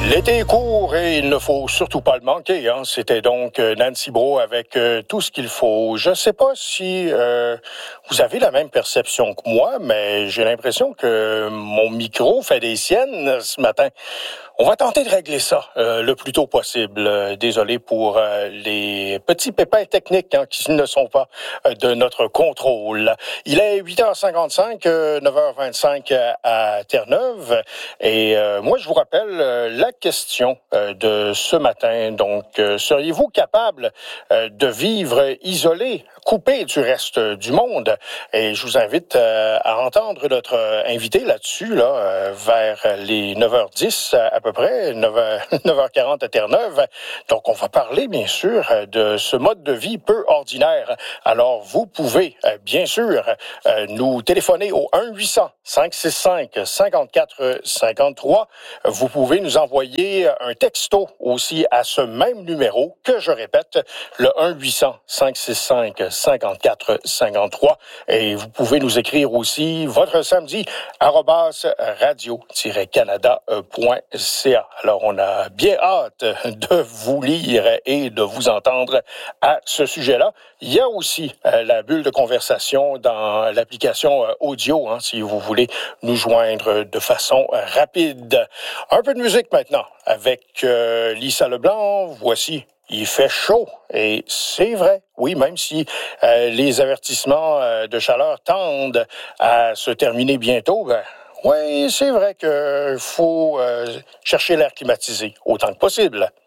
L'été est court et il ne faut surtout pas le manquer. C'était donc Nancy Brault avec tout ce qu'il faut. Je ne sais pas si vous avez la même perception que moi, mais j'ai l'impression que mon micro fait des siennes ce matin. On va tenter de régler ça le plus tôt possible. Désolé pour les petits pépins techniques qui ne sont pas de notre contrôle. Il est 8h55, 9h25 à Terre-Neuve. Et moi, je vous rappelle la question de ce matin. Donc, seriez-vous capable de vivre isolé, coupé du reste du monde? Et je vous invite à entendre notre invité là-dessus, vers les 9h10 à peu près, 9h40 à Terre-Neuve. Donc, on va parler, bien sûr, de ce mode de vie peu ordinaire. Alors, vous pouvez, bien sûr, nous téléphoner au 1-800-565-5453. Vous pouvez nous envoyer un texto aussi à ce même numéro que je répète, le 1-800-565-5453. Et vous pouvez nous écrire aussi votre samedi @radio-canada.ca. Alors, on a bien hâte de vous lire et de vous entendre à ce sujet-là. Il y a aussi la bulle de conversation dans l'application audio, si vous voulez nous joindre de façon rapide. Un peu de musique maintenant avec Lisa Leblanc. Voici Il fait chaud et c'est vrai, oui, même si les avertissements de chaleur tendent à se terminer bientôt, oui, c'est vrai qu'il faut chercher l'air climatisé autant que possible.